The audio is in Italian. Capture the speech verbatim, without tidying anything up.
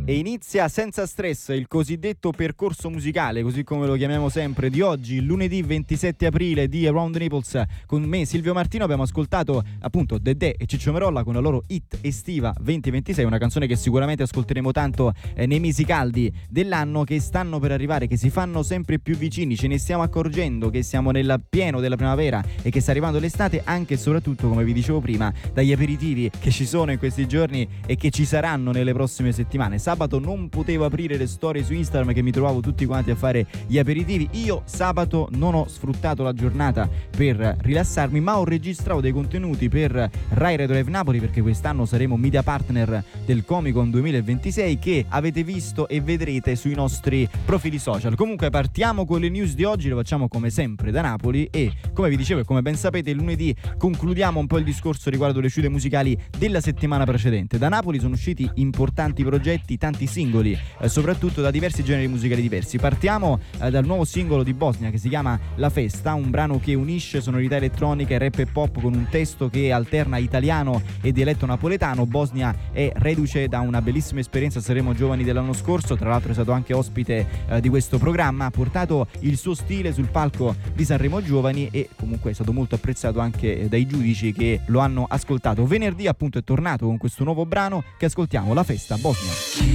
E inizia senza stress il cosiddetto percorso musicale, così come lo chiamiamo sempre, di oggi, lunedì ventisette aprile di Around the Naples. Con me Silvio Martino abbiamo ascoltato appunto Dedè e Ciccio Merolla con la loro hit estiva duemilaventisei, una canzone che sicuramente ascolteremo tanto eh, nei mesi caldi dell'anno che stanno per arrivare, che si fanno sempre più vicini. Ce ne stiamo accorgendo che siamo nel pieno della primavera e che sta arrivando l'estate, anche e soprattutto, come vi dicevo prima, dagli aperitivi che ci sono in questi giorni e che ci saranno nelle prossime settimane. Sabato non potevo aprire le storie su Instagram, che mi trovavo tutti quanti a fare gli aperitivi. Io sabato non ho sfruttato la giornata per rilassarmi, ma ho registrato dei contenuti per Rai Radio Live Napoli, perché quest'anno saremo media partner del Comic-Con duemilaventisei, che avete visto e vedrete sui nostri profili social. Comunque partiamo con le news di oggi, lo facciamo come sempre da Napoli e, come vi dicevo e come ben sapete, il lunedì concludiamo un po' il discorso riguardo le uscite musicali della settimana precedente. Da Napoli sono usciti importanti progetti, tanti singoli, eh, soprattutto da diversi generi musicali diversi. Partiamo eh, dal nuovo singolo di Bosnia che si chiama La Festa, un brano che unisce sonorità elettronica e rap e pop con un testo che alterna italiano e dialetto napoletano. Bosnia è reduce da una bellissima esperienza a Sanremo Giovani dell'anno scorso, tra l'altro è stato anche ospite eh, di questo programma, ha portato il suo stile sul palco di Sanremo Giovani e comunque è stato molto apprezzato anche eh, dai giudici che lo hanno ascoltato. Venerdì appunto è tornato con questo nuovo brano che ascoltiamo, La Festa, Bosnia.